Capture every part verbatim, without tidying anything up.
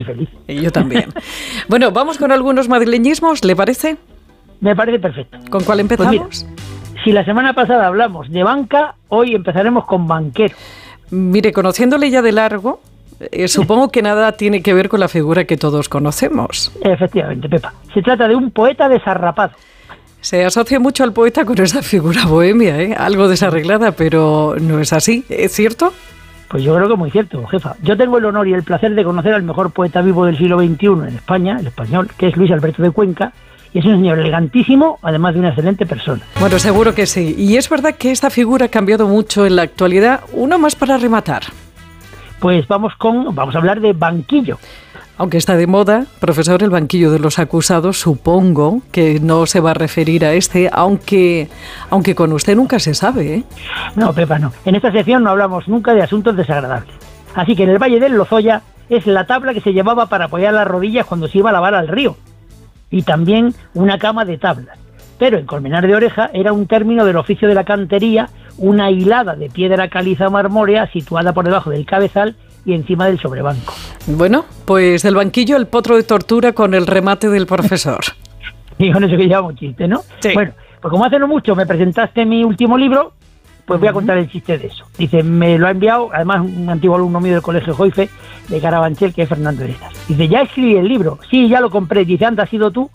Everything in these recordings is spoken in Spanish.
feliz. Y yo también. Bueno, vamos con algunos madrileñismos, ¿le parece? Me parece perfecto. ¿Con cuál empezamos? Pues mira, si la semana pasada hablamos de banca, hoy empezaremos con banquero. Mire, conociéndole ya de largo, eh, supongo que nada tiene que ver con la figura que todos conocemos. Efectivamente, Pepa. Se trata de un poeta desarrapado. Se asocia mucho al poeta con esa figura bohemia, ¿eh? Algo desarreglada, pero no es así, ¿es cierto? Pues yo creo que es muy cierto, jefa. Yo tengo el honor y el placer de conocer al mejor poeta vivo del siglo veintiuno en España, el español, que es Luis Alberto de Cuenca, y es un señor elegantísimo, además de una excelente persona. Bueno, seguro que sí. Y es verdad que esta figura ha cambiado mucho en la actualidad. Uno más para rematar. Pues vamos con, vamos a hablar de banquillo. Aunque está de moda, profesor, el banquillo de los acusados, supongo que no se va a referir a este, aunque, aunque con usted nunca se sabe, ¿eh? No, Pepa, no. En esta sección no hablamos nunca de asuntos desagradables. Así que en el Valle del Lozoya es la tabla que se llevaba para apoyar las rodillas cuando se iba a lavar al río. Y también una cama de tablas. Pero en Colmenar de Oreja era un término del oficio de la cantería, una hilada de piedra caliza marmórea situada por debajo del cabezal y encima del sobrebanco. Bueno, pues del banquillo el potro de tortura con el remate del profesor. Y con eso que llevamos chiste, ¿no? Sí. Bueno, pues como hace no mucho me presentaste mi último libro, pues voy a contar el chiste de eso. Dice, me lo ha enviado, además, un antiguo alumno mío del Colegio Joife, de Carabanchel, que es Fernando Heredas. Dice, ya escribí el libro. Sí, ya lo compré. Dice, anda, ¿has sido tú?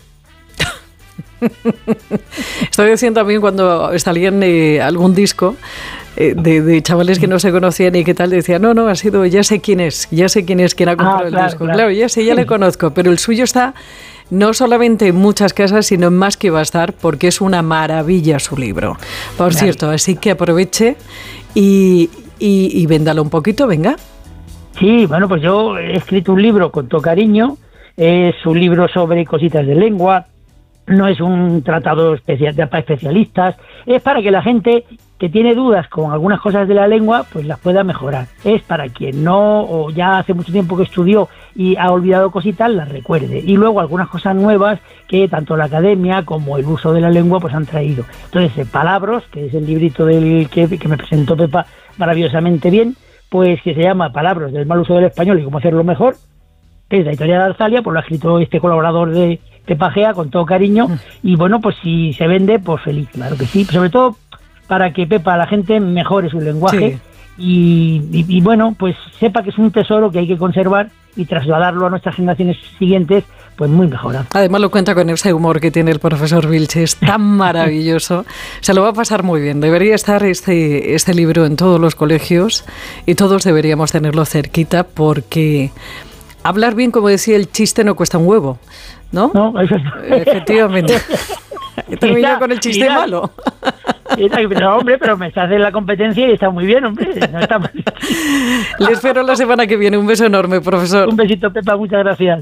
Estoy diciendo también cuando salían eh, algún disco eh, de, de chavales que no se conocían y qué tal, decía, no, no, ha sido, ya sé quién es, ya sé quién es quien ha comprado ah, el claro, disco. Claro, claro ya sé, ya le conozco, pero el suyo está no solamente en muchas casas, sino en más que va a estar, porque es una maravilla su libro. Por claro. cierto, así que aproveche y, y, y véndalo un poquito, venga. Sí, bueno, pues yo he escrito un libro con todo cariño, es un libro sobre cositas de lengua, no es un tratado especial para especialistas, es para que la gente que tiene dudas con algunas cosas de la lengua, pues las pueda mejorar. Es para quien no, o ya hace mucho tiempo que estudió y ha olvidado cositas, las recuerde. Y luego algunas cosas nuevas que tanto la academia como el uso de la lengua pues han traído. Entonces, eh, Palabros, que es el librito del que, que me presentó Pepa maravillosamente bien, pues que se llama Palabros del mal uso del español y cómo hacerlo mejor, que es la editorial de Arzalia, pues lo ha escrito este colaborador de Pepa Gea con todo cariño, y bueno, pues si se vende, pues feliz, claro que sí, sobre todo para que Pepa, la gente mejore su lenguaje, sí. y, y, y bueno, pues sepa que es un tesoro que hay que conservar y trasladarlo a nuestras generaciones siguientes, pues muy mejorado. Además lo cuenta con ese humor que tiene el profesor Vilches, tan maravilloso, se lo va a pasar muy bien. Debería estar este, este libro en todos los colegios y todos deberíamos tenerlo cerquita, porque hablar bien, como decía, el chiste no cuesta un huevo, ¿no? No, eso es... Efectivamente. Termino con el chiste mira, malo. Mira, pero hombre, pero me estás en la competencia y está muy bien, hombre. No está mal. Le espero la semana que viene. Un beso enorme, profesor. Un besito, Pepa, muchas gracias.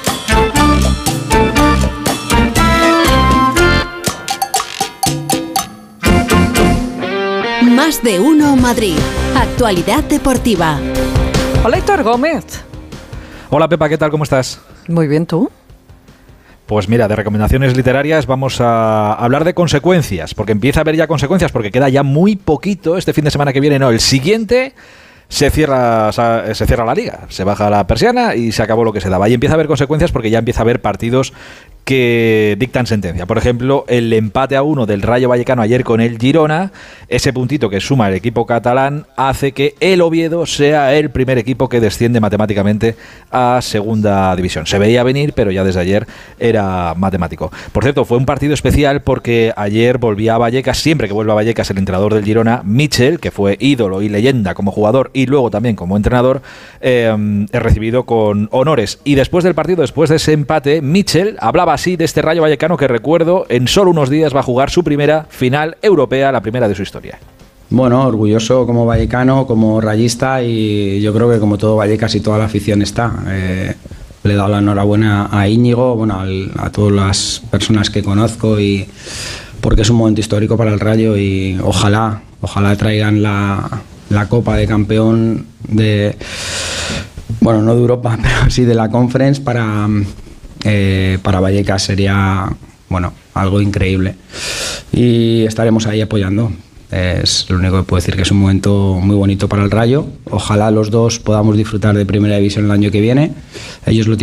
Más de uno Madrid. Actualidad deportiva. Hola, Héctor Gómez. Hola, Pepa, ¿qué tal? ¿Cómo estás? Muy bien, ¿tú? Pues mira, de recomendaciones literarias vamos a hablar de consecuencias, porque empieza a haber ya consecuencias, porque queda ya muy poquito este fin de semana que viene, no, el siguiente se cierra, se cierra la liga, se baja la persiana y se acabó lo que se daba. Y empieza a haber consecuencias porque ya empieza a haber partidos que dictan sentencia. Por ejemplo, el empate a uno del Rayo Vallecano ayer con el Girona, ese puntito que suma el equipo catalán hace que el Oviedo sea el primer equipo que desciende matemáticamente a segunda división. Se veía venir, pero ya desde ayer era matemático. Por cierto, fue un partido especial porque ayer volvía a Vallecas, siempre que vuelve a Vallecas el entrenador del Girona, Mitchell, que fue ídolo y leyenda como jugador y luego también como entrenador, eh, es recibido con honores. Y después del partido, después de ese empate, Mitchell hablaba así de este Rayo Vallecano que, recuerdo, en solo unos días va a jugar su primera final europea, la primera de su historia. Bueno, orgulloso como vallecano, como rayista, y yo creo que como todo Vallecas y toda la afición está. Eh, le he dado la enhorabuena a Íñigo, bueno, al, a todas las personas que conozco, y porque es un momento histórico para el Rayo y ojalá, ojalá traigan la, la Copa de Campeón de, bueno, no de Europa, pero sí de la Conference para... Eh, para Vallecas sería, bueno, algo increíble y estaremos ahí apoyando. Es lo único que puedo decir, que es un momento muy bonito para el Rayo. Ojalá los dos podamos disfrutar de Primera División el año que viene. Ellos lo